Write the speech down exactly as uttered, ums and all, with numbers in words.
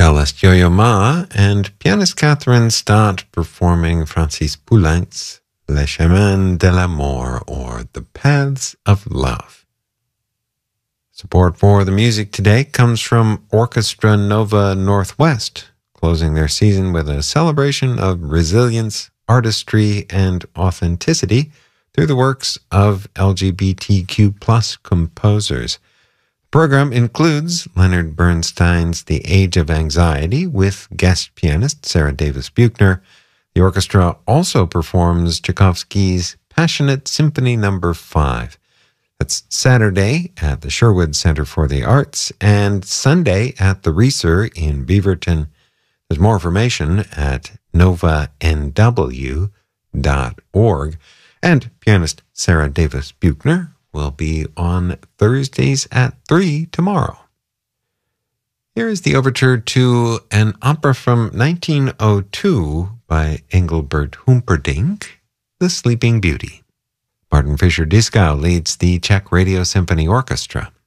cellist Yo-Yo Ma and pianist Catherine Stott performing Francis Poulenc's Les Chemins de l'Amour, or The Paths of Love. Support for the music today comes from Orchestra Nova Northwest, closing their season with a celebration of resilience, artistry, and authenticity through the works of L G B T Q plus composers. The program includes Leonard Bernstein's The Age of Anxiety with guest pianist Sarah Davis Buchner. The orchestra also performs Tchaikovsky's Passionate Symphony Number five. That's Saturday at the Sherwood Center for the Arts and Sunday at the Reeser in Beaverton. There's more information at nova n w dot org. And pianist Sarah Davis Buchner will be on Thursdays at three tomorrow. Here is the overture to an opera from nineteen oh two by Engelbert Humperdinck, The Sleeping Beauty. Martin Fischer-Dieskau leads the Czech Radio Symphony Orchestra.